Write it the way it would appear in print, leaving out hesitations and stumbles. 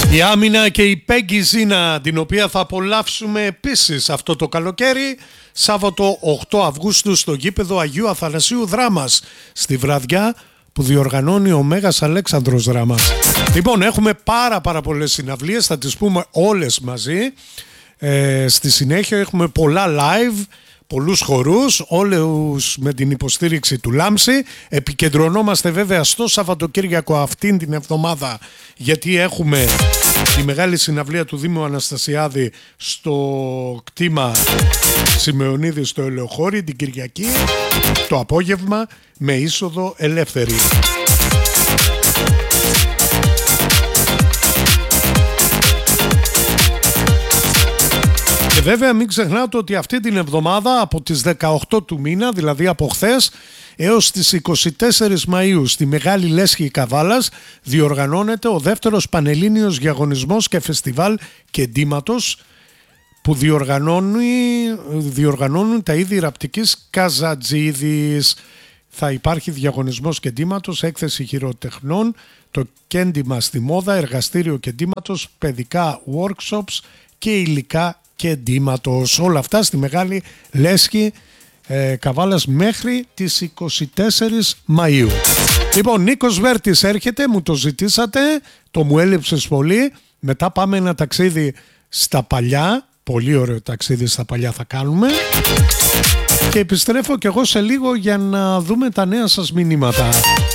Η Άμυνα και η Πέγγι Ζίνα, την οποία θα απολαύσουμε επίσης αυτό το καλοκαίρι, Σάββατο 8 Αυγούστου στο γήπεδο Αγίου Αθανασίου Δράμας, στη βραδιά που διοργανώνει ο Μέγας Αλέξανδρος Δράμας. Λοιπόν, έχουμε πάρα πολλές συναυλίες, θα τις πούμε όλες μαζί. Στη συνέχεια έχουμε πολλά live, πολλούς χορούς, όλους με την υποστήριξη του Λάμψη. Επικεντρωνόμαστε βέβαια στο Σαββατοκύριακο αυτήν την εβδομάδα, γιατί έχουμε τη μεγάλη συναυλία του Δήμου Αναστασιάδη στο κτήμα Σημεωνίδη στο Ελεοχώρι την Κυριακή το απόγευμα με είσοδο ελεύθερη. Και βέβαια μην ξεχνάτε ότι αυτή την εβδομάδα από τις 18 του μήνα, δηλαδή από χθες, έως τις 24 Μαΐου στη Μεγάλη Λέσχη Καβάλας διοργανώνεται ο δεύτερος Πανελλήνιος Διαγωνισμός και Φεστιβάλ Κεντήματος που διοργανώνουν τα είδη ραπτικής Καζατζίδης. Θα υπάρχει διαγωνισμός κεντήματος, έκθεση χειροτεχνών, το κέντημα στη μόδα, εργαστήριο κεντήματος, παιδικά workshops και υλικά κεντήματος. Όλα αυτά στη Μεγάλη Λέσχη Καβάλας μέχρι τις 24 Μαΐου. Λοιπόν, Νίκος Βέρτης έρχεται, μου το ζητήσατε, το μου έλειψες πολύ. Μετά πάμε ένα ταξίδι στα παλιά, πολύ ωραίο ταξίδι στα παλιά θα κάνουμε. Και επιστρέφω κι εγώ σε λίγο για να δούμε τα νέα σας μηνύματα.